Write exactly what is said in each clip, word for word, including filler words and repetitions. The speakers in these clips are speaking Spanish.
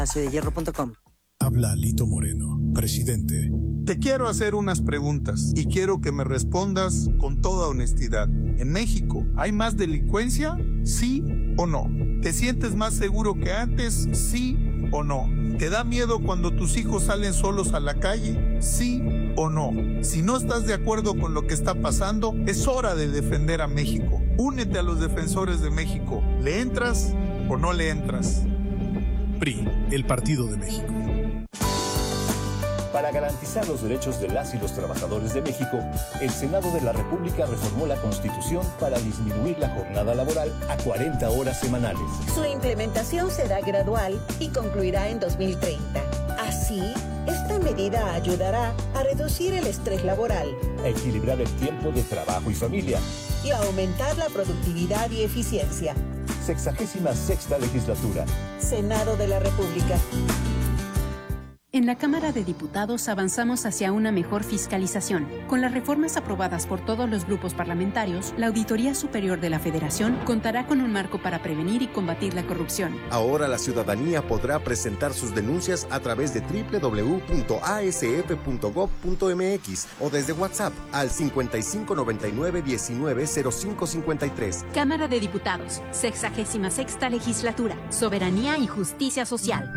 palacio de hierro punto com. Habla Lito Moreno, presidente. Te quiero hacer unas preguntas y quiero que me respondas con toda honestidad. ¿En México hay más delincuencia? ¿Sí o no? ¿Te sientes más seguro que antes? ¿Sí o no? ¿Te da miedo cuando tus hijos salen solos a la calle? ¿Sí o no? Si no estás de acuerdo con lo que está pasando, es hora de defender a México. Únete a los defensores de México. ¿Le entras o no le entras? P R I, el Partido de México. Para garantizar los derechos de las y los trabajadores de México, el Senado de la República reformó la Constitución para disminuir la jornada laboral a cuarenta horas semanales. Su implementación será gradual y concluirá en dos mil treinta. Así, esta medida ayudará a reducir el estrés laboral, a equilibrar el tiempo de trabajo y familia y a aumentar la productividad y eficiencia. Sexagésima sexta legislatura. Senado de la República. En la Cámara de Diputados avanzamos hacia una mejor fiscalización. Con las reformas aprobadas por todos los grupos parlamentarios, la Auditoría Superior de la Federación contará con un marco para prevenir y combatir la corrupción. Ahora la ciudadanía podrá presentar sus denuncias a través de doble u doble u doble u punto a s f punto gob punto m x o desde WhatsApp al cincuenta y cinco noventa y nueve diecinueve cero cinco cincuenta y tres. Cámara de Diputados, sexagésima sexta legislatura, soberanía y justicia social.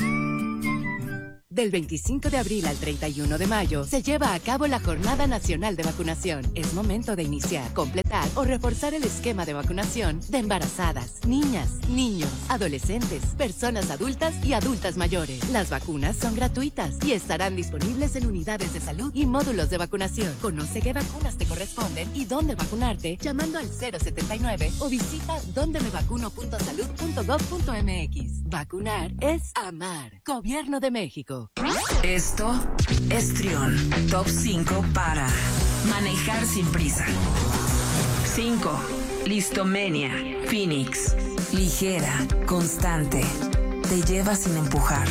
Del veinticinco de abril al treinta y uno de mayo se lleva a cabo la Jornada Nacional de Vacunación. Es momento de iniciar, completar o reforzar el esquema de vacunación de embarazadas, niñas, niños, adolescentes, personas adultas y adultas mayores. Las vacunas son gratuitas y estarán disponibles en unidades de salud y módulos de vacunación. Conoce qué vacunas te corresponden y dónde vacunarte llamando al cero setenta y nueve o visita donde me vacuno punto salud punto gob punto m x. Vacunar es amar. Gobierno de México. Esto es Trión, top cinco para manejar sin prisa. cinco. Listomenia, Phoenix, ligera, constante, te lleva sin empujar.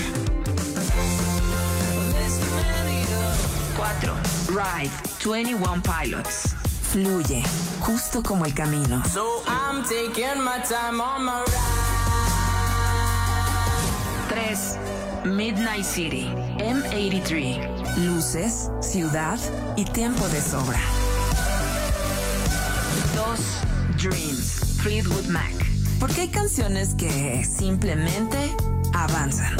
cuatro. Ride, veintiuno Pilots, fluye, justo como el camino. So I'm taking my time on my ride. tres. Midnight City, eme ochenta y tres. Luces, ciudad y tiempo de sobra. dos. Dreams, Fleetwood Mac. Porque hay canciones que simplemente avanzan.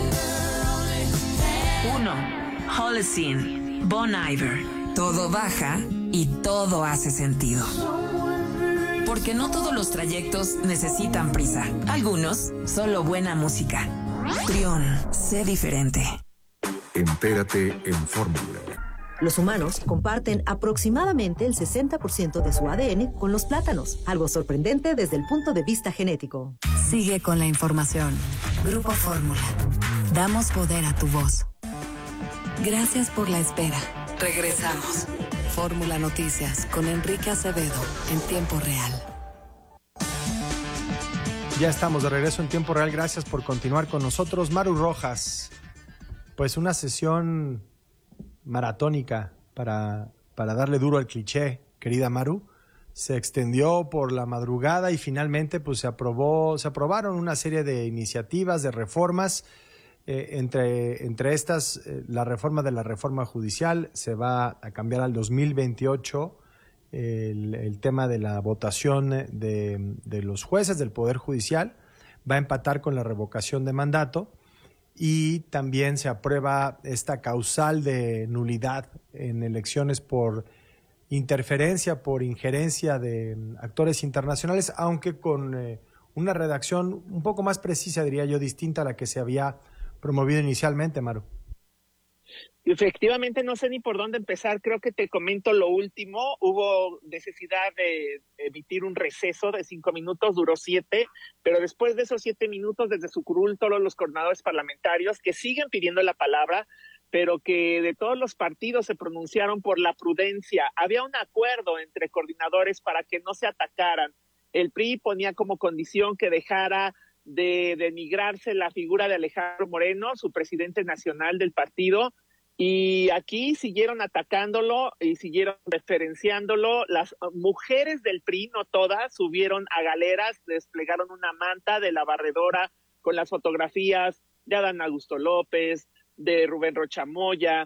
uno. Holocene, Bon Iver. Todo baja y todo hace sentido. Porque no todos los trayectos necesitan prisa. Algunos, solo buena música. Trión, sé diferente. Entérate en Fórmula. Los humanos comparten aproximadamente el sesenta por ciento de su A D N con los plátanos, algo sorprendente desde el punto de vista genético. Sigue con la información. Grupo Fórmula. Damos poder a tu voz. Gracias por la espera. Regresamos. Fórmula Noticias con Enrique Acevedo en tiempo real. Ya estamos de regreso en tiempo real. Gracias por continuar con nosotros. Maru Rojas, pues una sesión maratónica para, para darle duro al cliché, querida Maru. Se extendió por la madrugada y finalmente pues se aprobó, se aprobaron una serie de iniciativas, de reformas. Eh, entre, entre estas, eh, la reforma de la reforma judicial se va a cambiar al dos mil veintiocho. El, el tema de la votación de, de los jueces del Poder Judicial va a empatar con la revocación de mandato y también se aprueba esta causal de nulidad en elecciones por interferencia, por injerencia de actores internacionales, aunque con eh, una redacción un poco más precisa, diría yo, distinta a la que se había promovido inicialmente, Maru. Efectivamente, no sé ni por dónde empezar. Creo que te comento lo último. Hubo necesidad de emitir un receso de cinco minutos, duró siete, pero después de esos siete minutos, desde su curul, todos los coordinadores parlamentarios que siguen pidiendo la palabra, pero que de todos los partidos se pronunciaron por la prudencia. Había un acuerdo entre coordinadores para que no se atacaran. El P R I ponía como condición que dejara de denigrarse la figura de Alejandro Moreno, su presidente nacional del partido, y aquí siguieron atacándolo y siguieron referenciándolo. Las mujeres del P R I, no todas, subieron a galeras, desplegaron una manta de la barredora con las fotografías de Adán Augusto López, de Rubén Rocha Moya,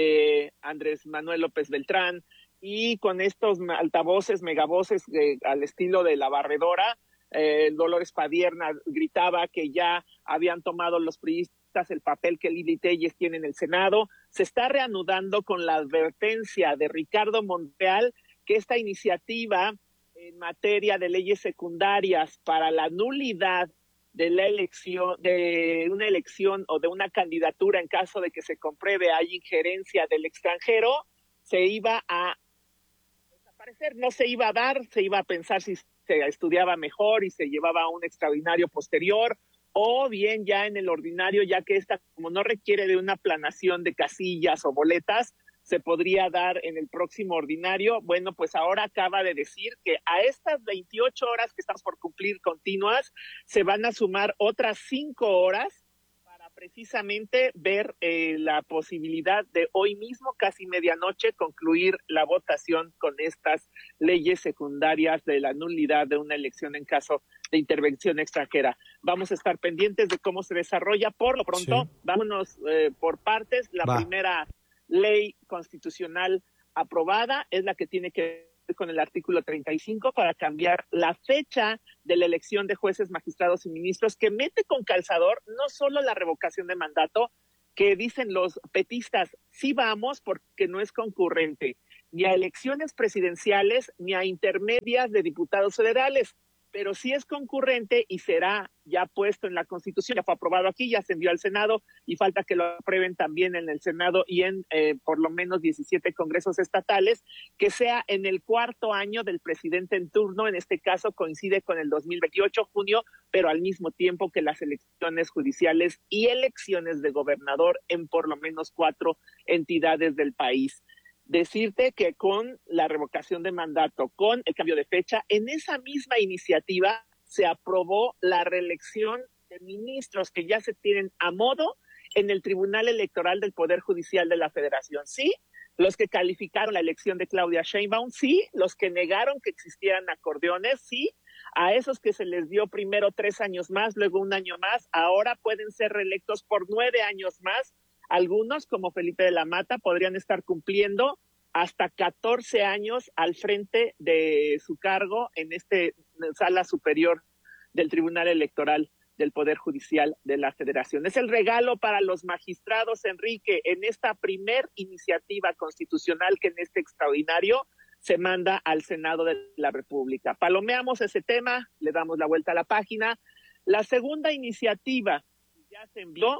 de Andrés Manuel López Beltrán, y con estos altavoces, megavoces eh, al estilo de la barredora, eh, Dolores Padierna gritaba que ya habían tomado los priistas el papel que Lili Telles tiene en el Senado. Se está reanudando con la advertencia de Ricardo Monreal que esta iniciativa en materia de leyes secundarias para la nulidad de la elección, de una elección o de una candidatura en caso de que se compruebe hay injerencia del extranjero, se iba a desaparecer, no se iba a dar, se iba a pensar si se estudiaba mejor y se llevaba a un extraordinario posterior, o bien ya en el ordinario, ya que esta, como no requiere de una planación de casillas o boletas, se podría dar en el próximo ordinario. Bueno, pues ahora acaba de decir que a estas veintiocho horas que estamos por cumplir continuas, se van a sumar otras cinco horas para precisamente ver eh, la posibilidad de hoy mismo, casi medianoche, concluir la votación con estas leyes secundarias de la nulidad de una elección en caso de intervención extranjera. Vamos a estar pendientes de cómo se desarrolla. Por lo pronto, sí. vámonos eh, por partes. La Va. primera ley constitucional aprobada es la que tiene que ver con el artículo treinta y cinco para cambiar la fecha de la elección de jueces, magistrados y ministros, que mete con calzador no solo la revocación de mandato, que dicen los petistas, sí vamos porque no es concurrente, ni a elecciones presidenciales ni a intermedias de diputados federales, pero sí es concurrente y será ya puesto en la Constitución, ya fue aprobado aquí, ya se envió al Senado y falta que lo aprueben también en el Senado y en eh, por lo menos diecisiete congresos estatales, que sea en el cuarto año del presidente en turno, en este caso coincide con el dos mil veintiocho, junio, pero al mismo tiempo que las elecciones judiciales y elecciones de gobernador en por lo menos cuatro entidades del país. Decirte que con la revocación de mandato, con el cambio de fecha, en esa misma iniciativa se aprobó la reelección de ministros que ya se tienen a modo en el Tribunal Electoral del Poder Judicial de la Federación. Sí, los que calificaron la elección de Claudia Sheinbaum, sí, los que negaron que existieran acordeones, sí, a esos que se les dio primero tres años más, luego un año más, ahora pueden ser reelectos por nueve años más. Algunos, como Felipe de la Mata, podrían estar cumpliendo hasta catorce años al frente de su cargo en este sala superior del Tribunal Electoral del Poder Judicial de la Federación. Es el regalo para los magistrados, Enrique, en esta primer iniciativa constitucional que en este extraordinario se manda al Senado de la República. Palomeamos ese tema, le damos la vuelta a la página. La segunda iniciativa que ya se envió,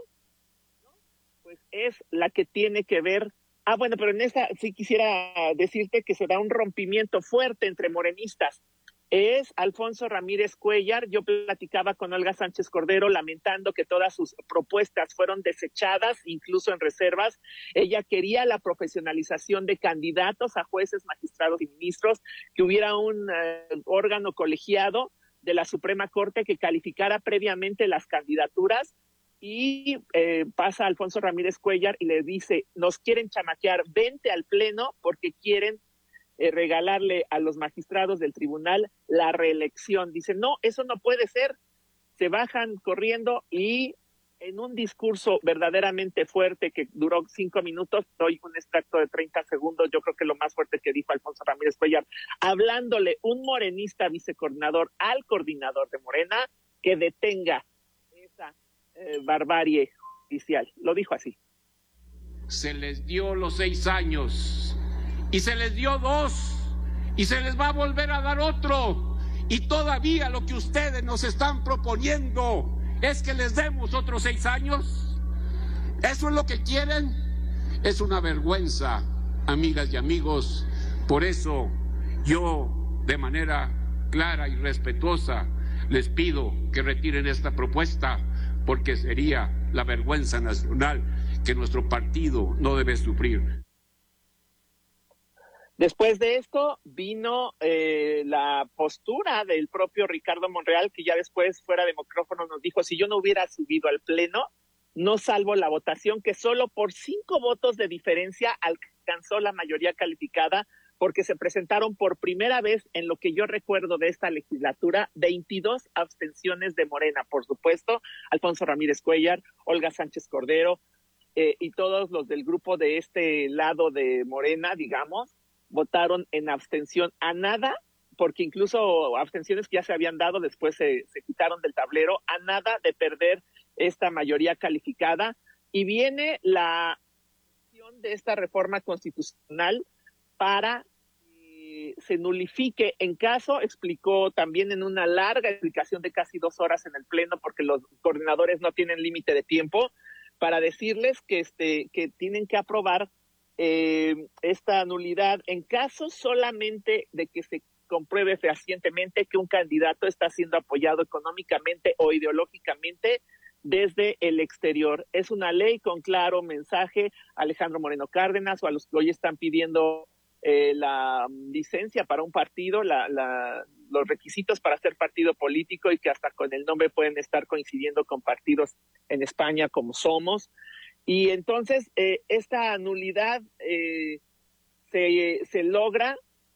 pues es la que tiene que ver, ah bueno, pero en esta sí quisiera decirte que se da un rompimiento fuerte entre morenistas. Es Alfonso Ramírez Cuellar. Yo platicaba con Olga Sánchez Cordero lamentando que todas sus propuestas fueron desechadas, incluso en reservas. Ella quería la profesionalización de candidatos a jueces, magistrados y ministros, que hubiera un uh, órgano colegiado de la Suprema Corte que calificara previamente las candidaturas. Y eh, pasa Alfonso Ramírez Cuellar y le dice, nos quieren chamaquear, vente al pleno porque quieren eh, regalarle a los magistrados del tribunal la reelección. Dice, no, eso no puede ser. Se bajan corriendo y en un discurso verdaderamente fuerte que duró cinco minutos, doy un extracto de treinta segundos, yo creo que lo más fuerte que dijo Alfonso Ramírez Cuellar, hablándole un morenista vicecoordinador al coordinador de Morena que detenga esa Eh, barbarie judicial. Lo dijo así. Se les dio los seis años y se les dio dos y se les va a volver a dar otro, y todavía lo que ustedes nos están proponiendo es que les demos otros seis años. ¿Eso es lo que quieren? Es una vergüenza, amigas y amigos. Por eso yo, de manera clara y respetuosa, les pido que retiren esta propuesta, porque sería la vergüenza nacional que nuestro partido no debe sufrir. Después de esto vino eh, la postura del propio Ricardo Monreal, que ya después, fuera de micrófono, nos dijo, si yo no hubiera subido al pleno, no salvo la votación, que solo por cinco votos de diferencia alcanzó la mayoría calificada porque se presentaron por primera vez en lo que yo recuerdo de esta legislatura veintidós abstenciones de Morena, por supuesto, Alfonso Ramírez Cuellar, Olga Sánchez Cordero eh, y todos los del grupo de este lado de Morena, digamos, votaron en abstención a nada, porque incluso abstenciones que ya se habían dado después se, se quitaron del tablero, a nada de perder esta mayoría calificada, y viene la de esta reforma constitucional para que se nulifique en caso, explicó también en una larga explicación de casi dos horas en el Pleno, porque los coordinadores no tienen límite de tiempo, para decirles que, este, que tienen que aprobar eh, esta nulidad en caso solamente de que se compruebe fehacientemente que un candidato está siendo apoyado económicamente o ideológicamente desde el exterior. Es una ley con claro mensaje a Alejandro Moreno Cárdenas o a los que hoy están pidiendo eh, la licencia para un partido, la, la, los requisitos para ser partido político y que hasta con el nombre pueden estar coincidiendo con partidos en España como Somos. Y entonces eh, esta nulidad eh, se, se logra.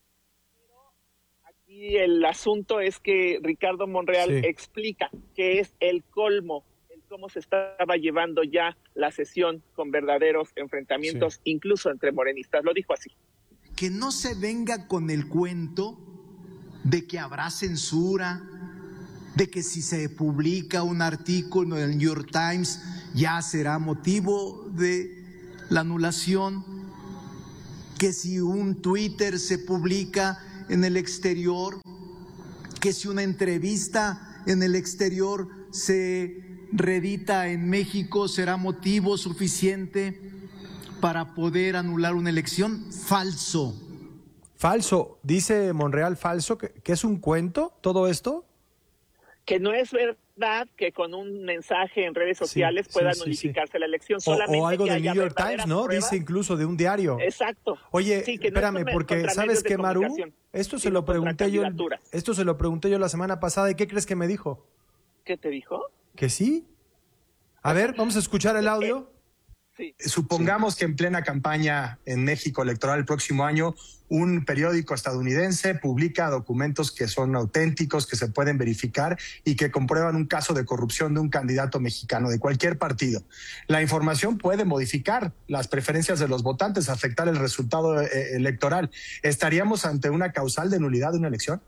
Aquí el asunto es que Ricardo Monreal sí. explica que es el colmo cómo se estaba llevando ya la sesión con verdaderos enfrentamientos, sí. incluso entre morenistas. Lo dijo así. Que no se venga con el cuento de que habrá censura, de que si se publica un artículo en el New York Times ya será motivo de la anulación, que si un Twitter se publica en el exterior, que si una entrevista en el exterior se reedita en México será motivo suficiente para poder anular una elección. Falso. Falso. Dice Monreal falso, que, que es un cuento todo esto. Que no es verdad que con un mensaje en redes sociales sí, pueda sí, nulificarse sí, sí. la elección. Solamente o, o algo que del New York Times, ¿no? Pruebas. Dice incluso de un diario. Exacto. Oye, sí, que espérame, no porque ¿sabes qué, Maru? Esto se lo pregunté yo. Esto se lo pregunté yo la semana pasada. ¿Y qué crees que me dijo? ¿Qué te dijo? ¿Que sí? A ver, vamos a escuchar el audio. Sí. Supongamos que en plena campaña en México electoral el próximo año, un periódico estadounidense publica documentos que son auténticos, que se pueden verificar y que comprueban un caso de corrupción de un candidato mexicano de cualquier partido. La información puede modificar las preferencias de los votantes, afectar el resultado eh, electoral. ¿Estaríamos ante una causal de nulidad de una elección?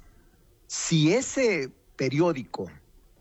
Si ese periódico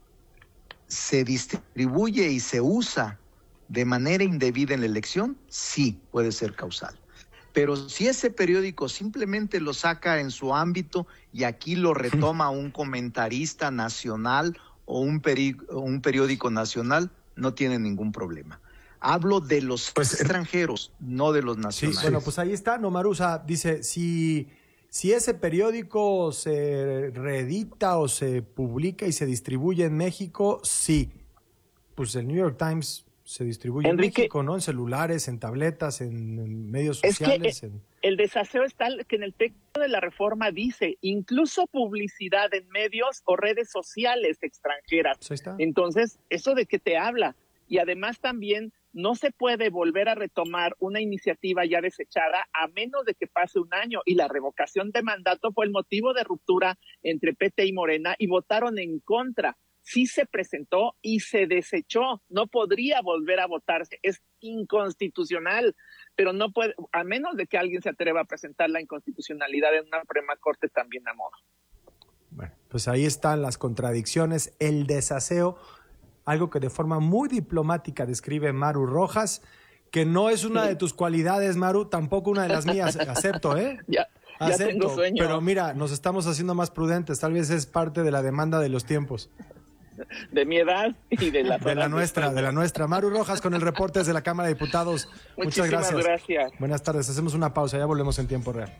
se distribuye y se usa de manera indebida en la elección, sí puede ser causal. Pero si ese periódico simplemente lo saca en su ámbito y aquí lo retoma un comentarista nacional o un, peri- un periódico nacional, no tiene ningún problema. Hablo de los pues, extranjeros, no de los nacionales. Sí, bueno, pues ahí está, no, Marusa dice, si, si ese periódico se reedita o se publica y se distribuye en México, sí. Pues el New York Times se distribuye Enrique, en México, ¿no? En celulares, en tabletas, en, en medios sociales. Es que en... el desaseo es tal que en el texto de la reforma dice, incluso publicidad en medios o redes sociales extranjeras. Pues ahí está. Entonces, ¿eso de qué te habla? Y además también no se puede volver a retomar una iniciativa ya desechada a menos de que pase un año. Y la revocación de mandato fue el motivo de ruptura entre P T y Morena y votaron en contra. Sí se presentó y se desechó. No podría volver a votarse. Es inconstitucional, pero no puede, a menos de que alguien se atreva a presentar la inconstitucionalidad en una Suprema Corte también a modo. Bueno, pues ahí están las contradicciones, el desaseo, algo que de forma muy diplomática describe Maru Rojas, que no es una de tus cualidades, Maru, tampoco una de las mías, acepto, ¿eh? Ya. Ya Acepto, tengo sueño. Pero mira, nos estamos haciendo más prudentes, tal vez es parte de la demanda de los tiempos. De mi edad y de la de la nuestra, de la nuestra. Maru Rojas con el reporte desde la Cámara de Diputados. Muchas Muchísimas gracias. gracias. Buenas tardes, hacemos una pausa, ya volvemos en tiempo real.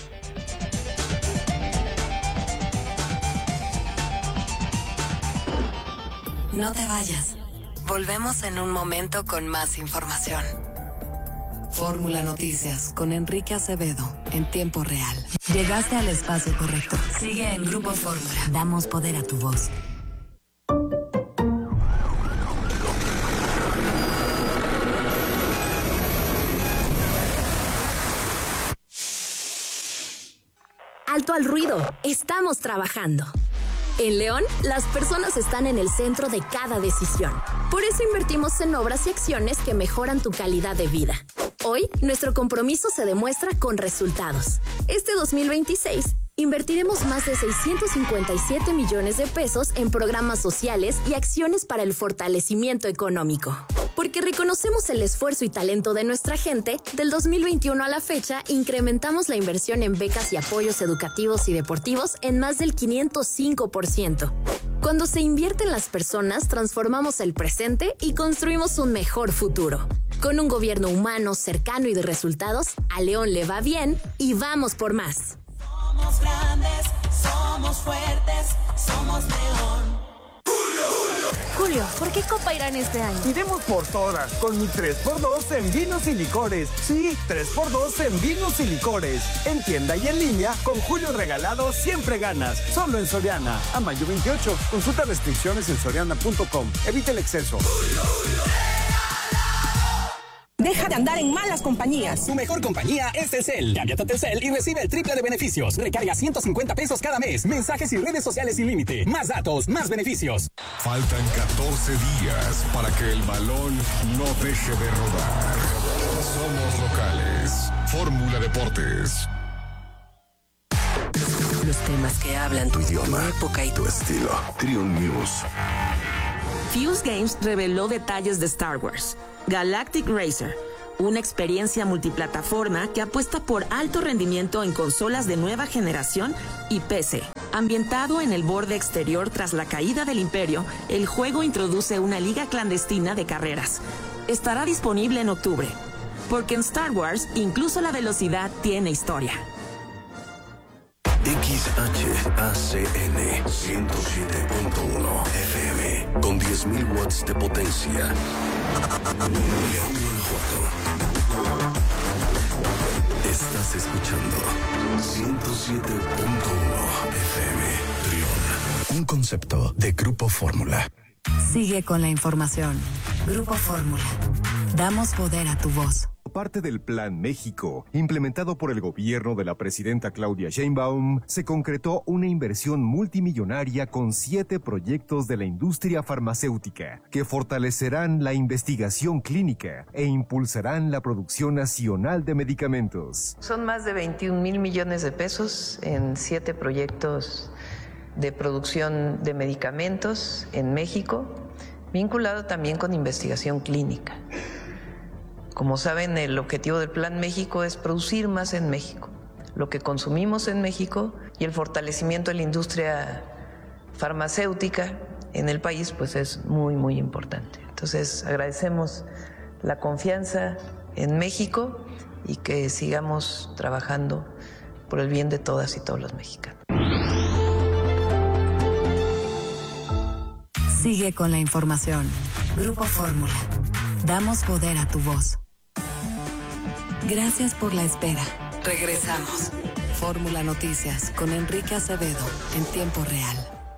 No te vayas. Volvemos en un momento con más información. Fórmula Noticias con Enrique Acevedo en tiempo real. Llegaste al espacio correcto. Sigue en Grupo Fórmula. Damos poder a tu voz. alto al ruido. Estamos trabajando. En León, las personas están en el centro de cada decisión. Por eso invertimos en obras y acciones que mejoran tu calidad de vida. Hoy, nuestro compromiso se demuestra con resultados. Este dos mil veintiséis, invertiremos más de seiscientos cincuenta y siete millones de pesos en programas sociales y acciones para el fortalecimiento económico. Porque reconocemos el esfuerzo y talento de nuestra gente, del dos mil veintiuno a la fecha, incrementamos la inversión en becas y apoyos educativos y deportivos en más del quinientos cinco por ciento. Cuando se invierte en las personas, transformamos el presente y construimos un mejor futuro. Con un gobierno humano, cercano y de resultados, a León le va bien y vamos por más. Somos grandes, somos fuertes, somos León. Julio, ¿por qué Copa Irán este año? Iremos por todas, con mi tres por dos en vinos y licores. Sí, tres por dos en vinos y licores. En tienda y en línea, con Julio regalado siempre ganas. Solo en Soriana. A mayo veintiocho. Consulta restricciones en soriana punto com. Evita el exceso. Deja de andar en malas compañías. Tu mejor compañía es Telcel. Cámbiate a Telcel y recibe el triple de beneficios. Recarga ciento cincuenta pesos cada mes. Mensajes y redes sociales sin límite. Más datos, más beneficios. Faltan catorce días para que el balón no deje de rodar. Somos locales. Fórmula Deportes. Los temas que hablan tu idioma, tu época y tu estilo. Triun News. Fuse Games reveló detalles de Star Wars Galactic Racer, una experiencia multiplataforma que apuesta por alto rendimiento en consolas de nueva generación y P C. Ambientado en el borde exterior tras la caída del Imperio, el juego introduce una liga clandestina de carreras. Estará disponible en octubre, porque en Star Wars incluso la velocidad tiene historia. X H A C N ciento siete punto uno F M con diez mil watts de potencia. León, Guanajuato. Estás escuchando ciento siete punto uno F M Trión. Un concepto de Grupo Fórmula. Sigue con la información. Grupo Fórmula. Damos poder a tu voz. Parte del Plan México, implementado por el gobierno de la presidenta Claudia Sheinbaum, se concretó una inversión multimillonaria con siete proyectos de la industria farmacéutica que fortalecerán la investigación clínica e impulsarán la producción nacional de medicamentos. Son más de veintiún mil millones de pesos en siete proyectos de producción de medicamentos en México, vinculado también con investigación clínica. Como saben, el objetivo del Plan México es producir más en México, lo que consumimos en México, y el fortalecimiento de la industria farmacéutica en el país pues es muy, muy importante. Entonces agradecemos la confianza en México y que sigamos trabajando por el bien de todas y todos los mexicanos. Sigue con la información. Grupo Fórmula. Damos poder a tu voz. Gracias por la espera. Regresamos. Fórmula Noticias con Enrique Acevedo en tiempo real.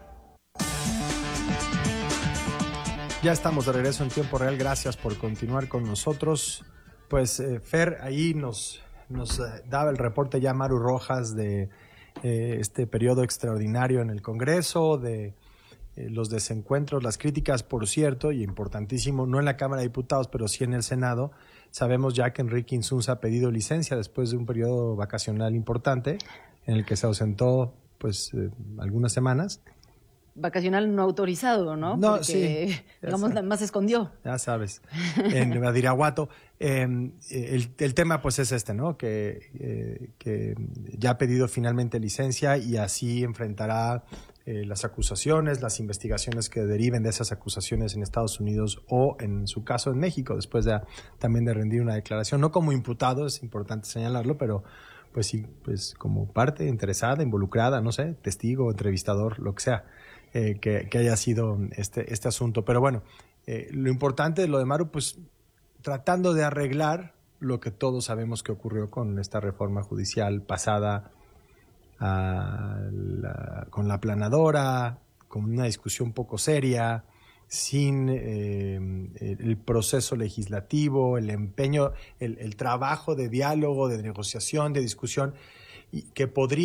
Ya estamos de regreso en tiempo real. Gracias por continuar con nosotros. Pues eh, Fer, ahí nos, nos eh, daba el reporte ya Maru Rojas de eh, este periodo extraordinario en el Congreso, de eh, los desencuentros, las críticas, por cierto, y importantísimo, no en la Cámara de Diputados, pero sí en el Senado. Sabemos ya que Enrique Insunza ha pedido licencia después de un periodo vacacional importante en el que se ausentó pues eh, algunas semanas. Vacacional no autorizado, ¿no? No, Porque, sí. digamos, nada más se escondió. Ya sabes, en Badiraguato. Eh, el, el tema pues es este, ¿no? Que, eh, que ya ha pedido finalmente licencia y así enfrentará eh, las acusaciones, las investigaciones que deriven de esas acusaciones en Estados Unidos o, en su caso, en México, después de también de rendir una declaración, no como imputado, es importante señalarlo, pero pues sí, pues como parte interesada, involucrada, no sé, testigo, entrevistador, lo que sea, eh, que, que haya sido este, este asunto. Pero bueno, eh, lo importante de lo de Maru, pues tratando de arreglar lo que todos sabemos que ocurrió con esta reforma judicial pasada a la, con la aplanadora, con una discusión poco seria, sin eh, el proceso legislativo, el empeño, el, el trabajo de diálogo, de negociación, de discusión, y que podría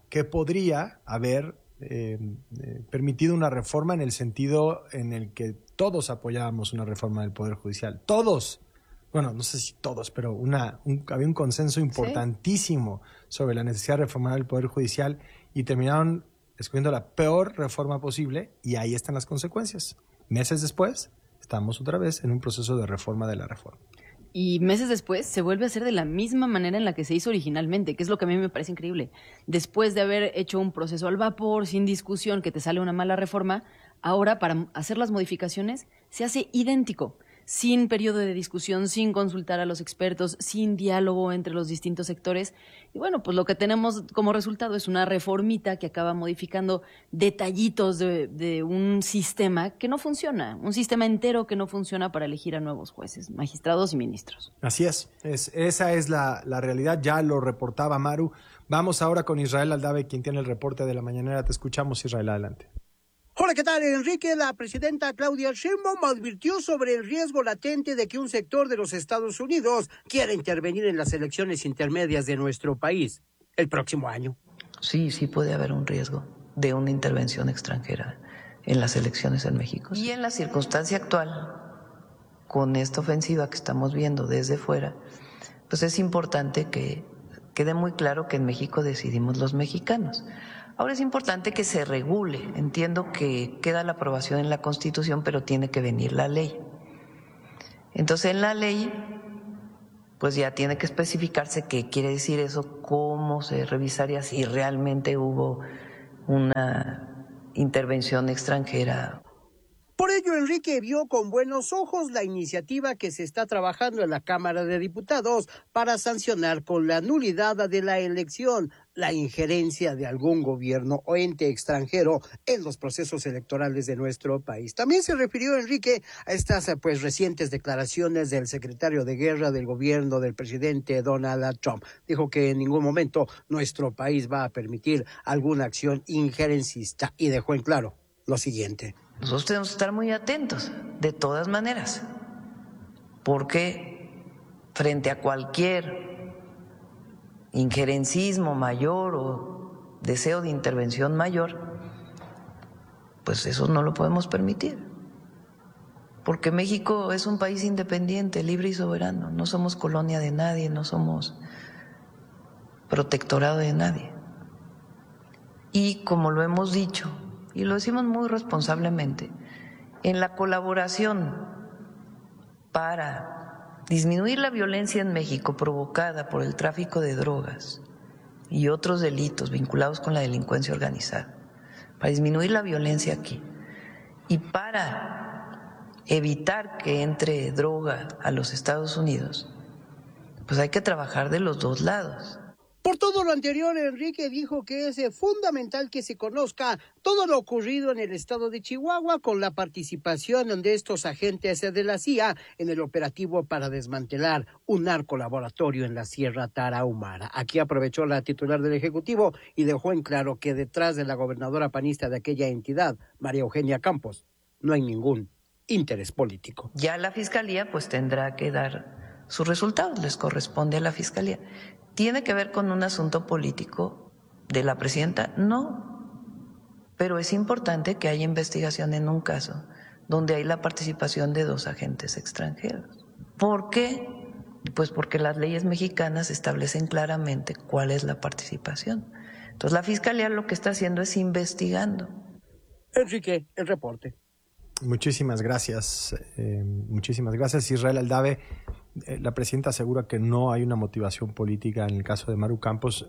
que podría haber eh, eh, permitido una reforma en el sentido en el que todos apoyábamos una reforma del Poder Judicial. Todos. Bueno, no sé si todos, pero una, un, había un consenso importantísimo ¿Sí? sobre la necesidad de reformar el Poder Judicial y terminaron escogiendo la peor reforma posible y ahí están las consecuencias. Meses después, estamos otra vez en un proceso de reforma de la reforma. Y meses después se vuelve a hacer de la misma manera en la que se hizo originalmente, que es lo que a mí me parece increíble. Después de haber hecho un proceso al vapor, sin discusión, que te sale una mala reforma, ahora para hacer las modificaciones se hace idéntico, sin periodo de discusión, sin consultar a los expertos, sin diálogo entre los distintos sectores. Y bueno, pues lo que tenemos como resultado es una reformita que acaba modificando detallitos de, de un sistema que no funciona, un sistema entero que no funciona para elegir a nuevos jueces, magistrados y ministros. Así es, es esa es la, la realidad, ya lo reportaba Maru. Vamos ahora con Israel Aldave, quien tiene el reporte de la mañanera. Te escuchamos, Israel, adelante. Hola, ¿qué tal, Enrique? La presidenta Claudia Sheinbaum advirtió sobre el riesgo latente de que un sector de los Estados Unidos quiera intervenir en las elecciones intermedias de nuestro país el próximo año. Sí, sí puede haber un riesgo de una intervención extranjera en las elecciones en México. Y en la circunstancia actual, con esta ofensiva que estamos viendo desde fuera, pues es importante que quede muy claro que en México decidimos los mexicanos. Ahora es importante que se regule. Entiendo que queda la aprobación en la Constitución, pero tiene que venir la ley. Entonces, en la ley, pues ya tiene que especificarse qué quiere decir eso, cómo se revisaría si realmente hubo una intervención extranjera. Por ello, Enrique vio con buenos ojos la iniciativa que se está trabajando en la Cámara de Diputados para sancionar con la nulidad de la elección la injerencia de algún gobierno o ente extranjero en los procesos electorales de nuestro país. También se refirió Enrique a estas pues recientes declaraciones del secretario de Guerra del gobierno del presidente Donald Trump. Dijo que en ningún momento nuestro país va a permitir alguna acción injerencista y dejó en claro lo siguiente. Nosotros tenemos que estar muy atentos, de todas maneras, porque frente a cualquier injerencismo mayor o deseo de intervención mayor, pues eso no lo podemos permitir. Porque México es un país independiente, libre y soberano. No somos colonia de nadie, no somos protectorado de nadie. Y como lo hemos dicho, y lo decimos muy responsablemente, en la colaboración para disminuir la violencia en México provocada por el tráfico de drogas y otros delitos vinculados con la delincuencia organizada, para disminuir la violencia aquí y para evitar que entre droga a los Estados Unidos, pues hay que trabajar de los dos lados. Por todo lo anterior, Enrique dijo que es fundamental que se conozca todo lo ocurrido en el estado de Chihuahua con la participación de estos agentes de la C I A en el operativo para desmantelar un narcolaboratorio en la Sierra Tarahumara. Aquí aprovechó la titular del Ejecutivo y dejó en claro que detrás de la gobernadora panista de aquella entidad, María Eugenia Campos, no hay ningún interés político. Ya la Fiscalía pues tendrá que dar sus resultados, les corresponde a la Fiscalía. ¿Tiene que ver con un asunto político de la presidenta? No, pero es importante que haya investigación en un caso donde hay la participación de dos agentes extranjeros. ¿Por qué? Pues porque las leyes mexicanas establecen claramente cuál es la participación. Entonces la Fiscalía lo que está haciendo es investigando. Enrique, el reporte. Muchísimas gracias, eh, muchísimas gracias, Israel Aldave. Eh, la presidenta asegura que no hay una motivación política en el caso de Maru Campos.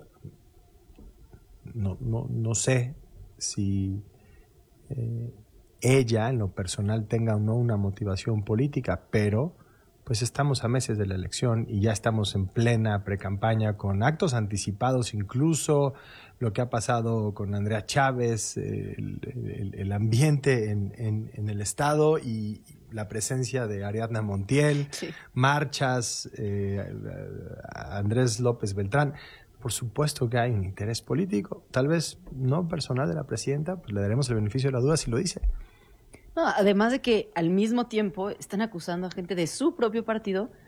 No, no, no sé si eh, ella en lo personal tenga o no una motivación política, pero pues estamos a meses de la elección y ya estamos en plena precampaña con actos anticipados, incluso lo que ha pasado con Andrea Chávez, el, el, el ambiente en, en, en el estado y la presencia de Ariadna Montiel, sí. marchas, eh, Andrés López Beltrán. Por supuesto que hay un interés político, tal vez no personal de la presidenta, pues le daremos el beneficio de la duda si lo dice. No, además de que al mismo tiempo están acusando a gente de su propio partido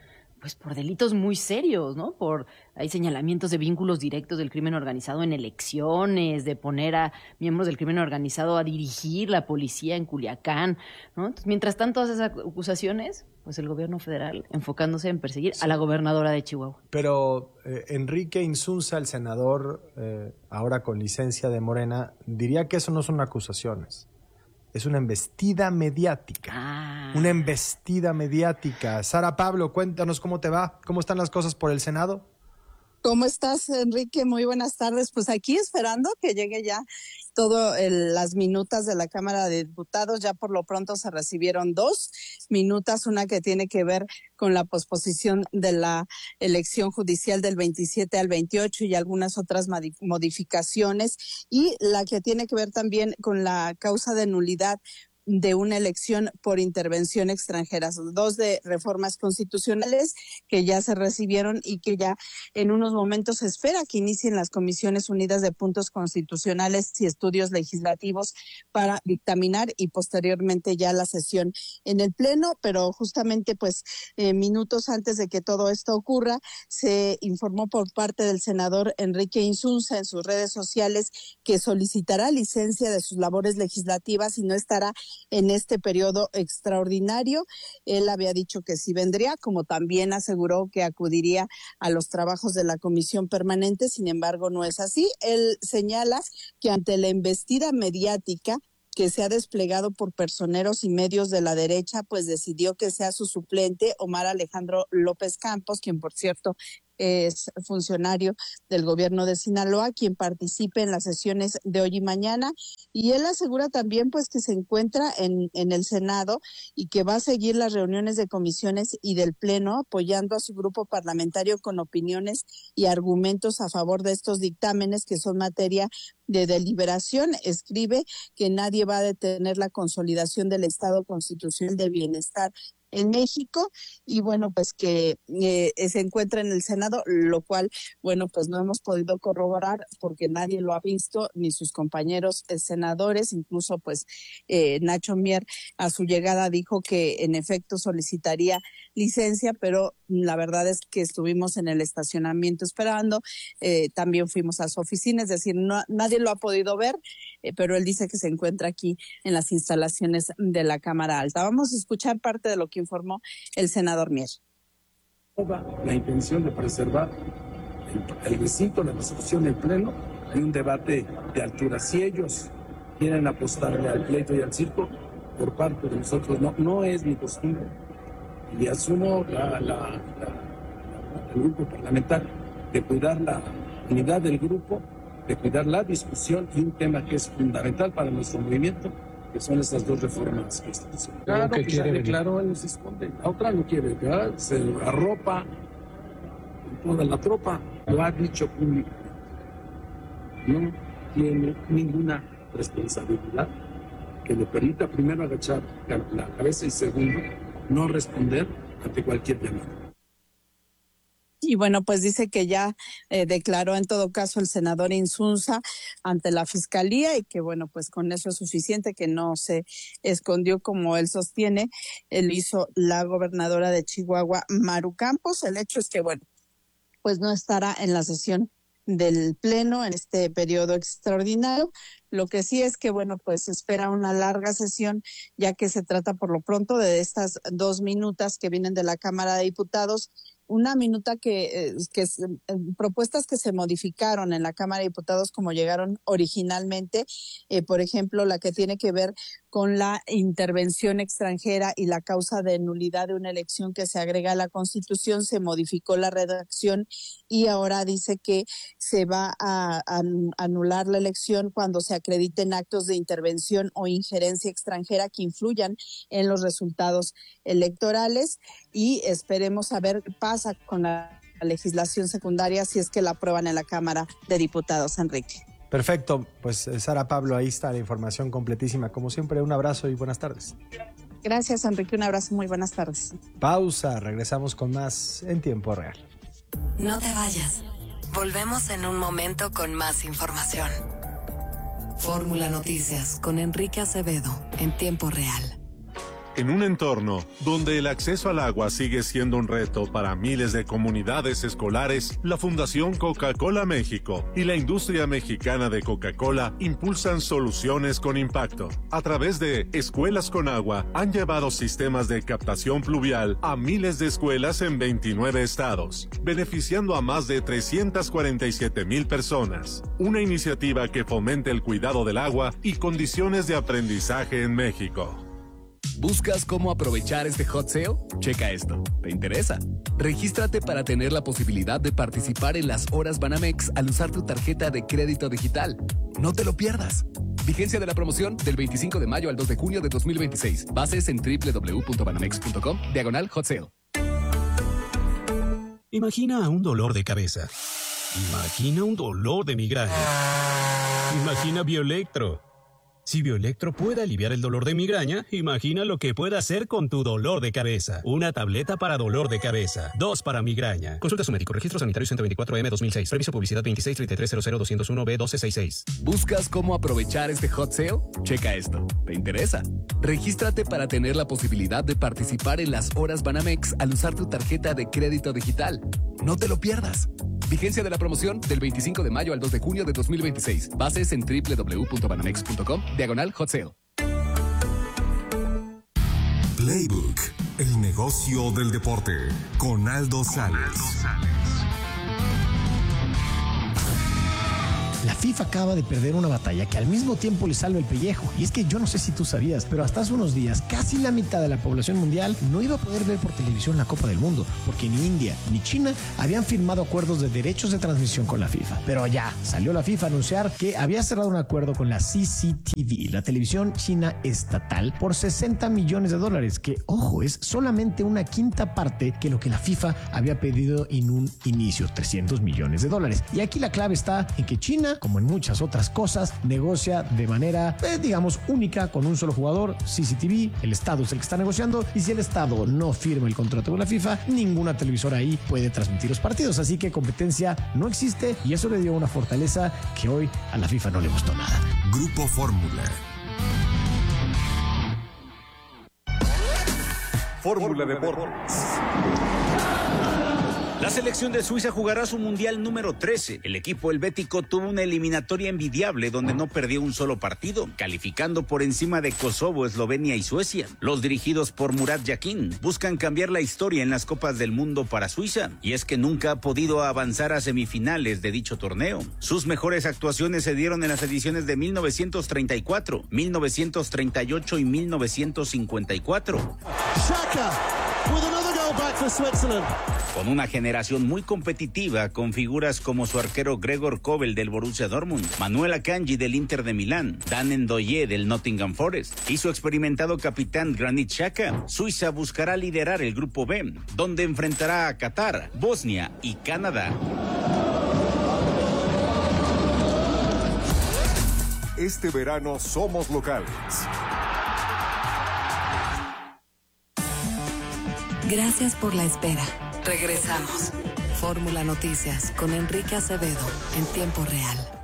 pues por delitos muy serios, ¿no? Por hay señalamientos de vínculos directos del crimen organizado en elecciones, de poner a miembros del crimen organizado a dirigir la policía en Culiacán, ¿no? Entonces, mientras tanto todas esas acusaciones, pues el gobierno federal enfocándose en perseguir sí. a la gobernadora de Chihuahua. Pero eh, Enrique Insunza, el senador, eh, ahora con licencia de Morena, diría que eso no son acusaciones. Es una embestida mediática. Ah. Una embestida mediática. Sara Pablo, cuéntanos cómo te va. ¿Cómo están las cosas por el Senado? ¿Cómo estás, Enrique? Muy buenas tardes. Pues aquí esperando que llegue ya todo el, las minutas de la Cámara de Diputados. Ya por lo pronto se recibieron dos minutas, una que tiene que ver con la posposición de la elección judicial del veintisiete al veintiocho y algunas otras modificaciones, y la que tiene que ver también con la causa de nulidad de una elección por intervención extranjera. Dos de reformas constitucionales que ya se recibieron y que ya en unos momentos se espera que inicien las Comisiones Unidas de Puntos Constitucionales y Estudios Legislativos para dictaminar y posteriormente ya la sesión en el Pleno. Pero justamente pues eh, minutos antes de que todo esto ocurra, se informó por parte del senador Enrique Insunza en sus redes sociales que solicitará licencia de sus labores legislativas y no estará en este periodo extraordinario. Él había dicho que sí vendría, como también aseguró que acudiría a los trabajos de la comisión permanente. Sin embargo, no es así. Él señala que ante la embestida mediática que se ha desplegado por personeros y medios de la derecha, pues decidió que sea su suplente Omar Alejandro López Campos, quien por cierto es funcionario del gobierno de Sinaloa, quien participe en las sesiones de hoy y mañana. Y él asegura también pues que se encuentra en, en el Senado y que va a seguir las reuniones de comisiones y del Pleno, apoyando a su grupo parlamentario con opiniones y argumentos a favor de estos dictámenes que son materia de deliberación. Escribe que nadie va a detener la consolidación del Estado constitucional de bienestar en México, y bueno, pues que eh, se encuentra en el Senado, lo cual, bueno, pues no hemos podido corroborar porque nadie lo ha visto, ni sus compañeros eh, senadores. Incluso pues eh, Nacho Mier a su llegada dijo que en efecto solicitaría licencia, pero la verdad es que estuvimos en el estacionamiento esperando, eh, también fuimos a su oficina, es decir, no, nadie lo ha podido ver, eh, pero él dice que se encuentra aquí en las instalaciones de la Cámara Alta. Vamos a escuchar parte de lo que informó el senador Mier. La intención de preservar el, el recinto, la resolución del Pleno. Hay un debate de altura. Si ellos quieren apostarle al pleito y al circo, por parte de nosotros no, no es mi costumbre. Y asumo la, la, la, la, el grupo parlamentario de cuidar la unidad del grupo, de cuidar la discusión y un tema que es fundamental para nuestro movimiento, que son estas dos reformas constitucionales. Claro que, que quiere ya declaró, él se esconde. La otra no quiere, ¿verdad? Se arropa toda la tropa, lo ha dicho públicamente. No tiene ninguna responsabilidad que le permita primero agachar la cabeza y segundo, no responder ante cualquier llamada. Y bueno, pues dice que ya eh, declaró en todo caso el senador Insunza ante la Fiscalía y que bueno, pues con eso es suficiente, que no se escondió como él sostiene. Él hizo la gobernadora de Chihuahua, Maru Campos. El hecho es que bueno, pues no estará en la sesión del Pleno en este periodo extraordinario. Lo que sí es que, bueno, pues espera una larga sesión, ya que se trata por lo pronto de estas dos minutas que vienen de la Cámara de Diputados. Una minuta que, eh, que es, eh, propuestas que se modificaron en la Cámara de Diputados como llegaron originalmente, eh, por ejemplo, la que tiene que ver con la intervención extranjera y la causa de nulidad de una elección que se agrega a la Constitución. Se modificó la redacción y ahora dice que se va a, a anular la elección cuando se acrediten actos de intervención o injerencia extranjera que influyan en los resultados electorales, y esperemos a ver qué pasa con la legislación secundaria si es que la aprueban en la Cámara de Diputados, Enrique. Perfecto, pues Sara Pablo, ahí está la información completísima. Como siempre, un abrazo y buenas tardes. Gracias, Enrique, un abrazo, muy buenas tardes. Pausa, regresamos con más en tiempo real. No te vayas, volvemos en un momento con más información. Fórmula Noticias con Enrique Acevedo en tiempo real. En un entorno donde el acceso al agua sigue siendo un reto para miles de comunidades escolares, la Fundación Coca-Cola México y la industria mexicana de Coca-Cola impulsan soluciones con impacto. A través de Escuelas con Agua, han llevado sistemas de captación pluvial a miles de escuelas en veintinueve estados, beneficiando a más de trescientas cuarenta y siete mil personas. Una iniciativa que fomenta el cuidado del agua y condiciones de aprendizaje en México. ¿Buscas cómo aprovechar este hot sale? Checa esto. ¿Te interesa? Regístrate para tener la posibilidad de participar en las horas Banamex al usar tu tarjeta de crédito digital. No te lo pierdas. Vigencia de la promoción del veinticinco de mayo al dos de junio de dos mil veintiséis. Bases en doble u doble u doble u punto banamex punto com, diagonal hot sale. Imagina un dolor de cabeza. Imagina un dolor de migraña. Imagina Bioelectro. Si Bioelectro puede aliviar el dolor de migraña, imagina lo que puede hacer con tu dolor de cabeza. Una tableta para dolor de cabeza, dos para migraña. Consulta a su médico. Registro sanitario ciento veinticuatro M dos mil seis. Permiso publicidad veintiséis treinta y tres cero cero doscientos uno B doce sesenta y seis. ¿Buscas cómo aprovechar este hot sale? Checa esto. ¿Te interesa? Regístrate para tener la posibilidad de participar en las horas Banamex al usar tu tarjeta de crédito digital. No te lo pierdas. Vigencia de la promoción del veinticinco de mayo al dos de junio de dos mil veintiséis. Bases en doble u doble u doble u punto banamex punto com, diagonal hot sale. Playbook, el negocio del deporte, con Aldo Sales. La FIFA acaba de perder una batalla que al mismo tiempo le salva el pellejo. Y es que yo no sé si tú sabías, pero hasta hace unos días casi la mitad de la población mundial no iba a poder ver por televisión la Copa del Mundo, porque ni India ni China habían firmado acuerdos de derechos de transmisión con la FIFA. Pero ya salió la FIFA a anunciar que había cerrado un acuerdo con la C C T V, la televisión china estatal, por sesenta millones de dólares, que, ojo, es solamente una quinta parte que lo que la FIFA había pedido en un inicio, trescientos millones de dólares. Y aquí la clave está en que China, como en muchas otras cosas, negocia de manera, eh, digamos, única con un solo jugador, C C T V. El Estado es el que está negociando, y si el Estado no firma el contrato con la FIFA, ninguna televisora ahí puede transmitir los partidos. Así que competencia no existe, y eso le dio una fortaleza que hoy a la FIFA no le gustó nada. Grupo Fórmula. Fórmula Deportes. La selección de Suiza jugará su mundial número trece. El equipo helvético tuvo una eliminatoria envidiable donde no perdió un solo partido, calificando por encima de Kosovo, Eslovenia y Suecia. Los dirigidos por Murat Yakin buscan cambiar la historia en las Copas del Mundo para Suiza, y es que nunca ha podido avanzar a semifinales de dicho torneo. Sus mejores actuaciones se dieron en las ediciones de mil novecientos treinta y cuatro, mil novecientos treinta y ocho y mil novecientos cincuenta y cuatro. Xhaka with another goal back for Switzerland. Con una generación muy competitiva, con figuras como su arquero Gregor Kobel del Borussia Dortmund, Manuel Akanji del Inter de Milán, Dan Ndoye del Nottingham Forest y su experimentado capitán Granit Xhaka, Suiza buscará liderar el Grupo B, donde enfrentará a Qatar, Bosnia y Canadá. Este verano somos locales. Gracias por la espera. Regresamos. Fórmula Noticias con Enrique Acevedo en tiempo real.